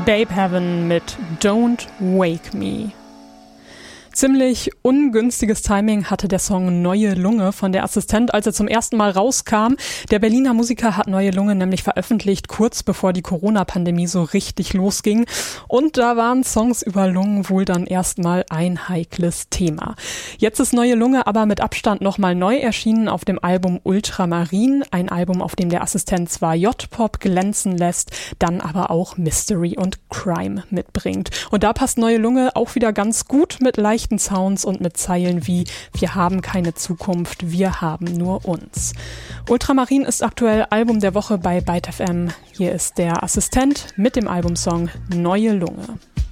Shape Heaven mit Don't Wake Me. Ziemlich ungünstiges Timing hatte der Song Neue Lunge von der Assistent, als er zum ersten Mal rauskam. Der Berliner Musiker hat Neue Lunge nämlich veröffentlicht, kurz bevor die Corona-Pandemie so richtig losging. Und da waren Songs über Lungen wohl dann erstmal ein heikles Thema. Jetzt ist Neue Lunge aber mit Abstand nochmal neu erschienen auf dem Album Ultramarin. Ein Album, auf dem der Assistent zwar J-Pop glänzen lässt, dann aber auch Mystery und Crime mitbringt. Und da passt Neue Lunge auch wieder ganz gut mit leichten Sounds und mit Zeilen wie „Wir haben keine Zukunft, wir haben nur uns". Ultramarin ist aktuell Album der Woche bei Byte FM. Hier ist der Assistent mit dem Albumsong Neue Lunge.